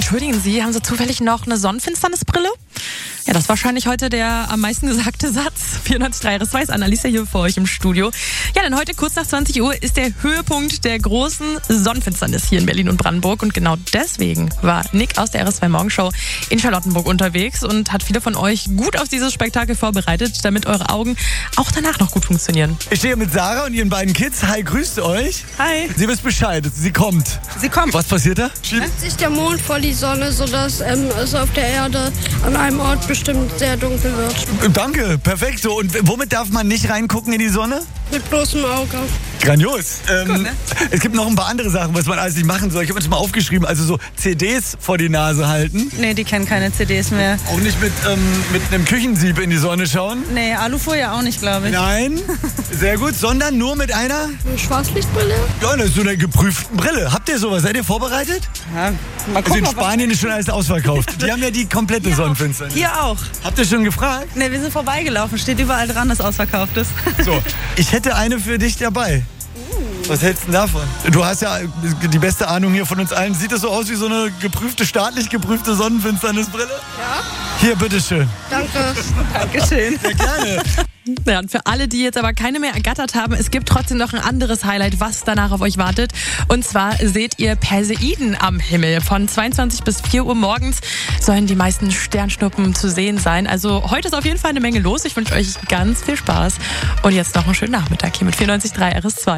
entschuldigen Sie, haben Sie zufällig noch eine Sonnenfinsternisbrille? Ja, das ist wahrscheinlich heute der am meisten gesagte Satz. 94.3 RS2, Annalisa hier für euch im Studio. Ja, denn heute kurz nach 20 Uhr ist der Höhepunkt der großen Sonnenfinsternis hier in Berlin und Brandenburg. Und genau deswegen war Nick aus der RS2 Morgenshow in Charlottenburg unterwegs und hat viele von euch gut auf dieses Spektakel vorbereitet, damit eure Augen auch danach noch gut funktionieren. Ich stehe mit Sarah und ihren beiden Kids. Hi, grüßt euch. Hi. Sie wisst Bescheid, sie kommt. Sie kommt. Was passiert da? Schiebt sich der Mond vor die Sonne, sodass es auf der Erde an einem Ort bestimmt sehr dunkel wird. Danke, perfekt. So, und womit darf man nicht reingucken in die Sonne? Mit bloßem Auge. Grandios. Gut, ne? Es gibt noch ein paar andere Sachen, was man alles nicht machen soll. Ich habe uns mal aufgeschrieben, also so CDs vor die Nase halten. Nee, die kennen keine CDs mehr. Auch nicht mit einem Küchensieb in die Sonne schauen. Nee, Alufolie auch nicht, glaube ich. Nein, sehr gut, sondern nur mit einer, Eine Schwarzlichtbrille? ja, das ist so einer geprüften Brille. Habt ihr sowas? Seid ihr vorbereitet? Ja, mal Also in gucken, ob Spanien ist schon alles ausverkauft. Die haben ja die komplette Sonnenfinsternis. Hier auch. Habt ihr schon gefragt? Nee, wir sind vorbeigelaufen. Steht überall dran, dass ausverkauft ist. So, ich hätte eine für dich dabei. Was hältst du denn davon? Du hast ja die beste Ahnung hier von uns allen. Sieht das so aus wie so eine staatlich geprüfte Sonnenfinsternisbrille? Ja. Hier, bitteschön. Danke. Dankeschön. Ja, gerne. Ja, und für alle, die jetzt aber keine mehr ergattert haben, es gibt trotzdem noch ein anderes Highlight, was danach auf euch wartet. Und zwar seht ihr Perseiden am Himmel. Von 22 bis 4 Uhr morgens sollen die meisten Sternschnuppen zu sehen sein. Also heute ist auf jeden Fall eine Menge los. Ich wünsche euch ganz viel Spaß. Und jetzt noch einen schönen Nachmittag hier mit 94.3 RS2.